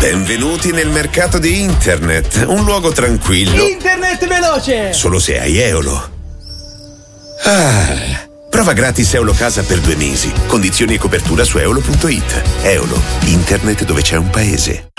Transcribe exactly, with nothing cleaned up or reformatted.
Benvenuti nel mercato di internet, un luogo tranquillo. Internet veloce! Solo se hai Eolo. Ah, prova gratis Eolo Casa per due mesi. Condizioni e copertura su eolo punto it. Eolo, internet dove c'è un paese.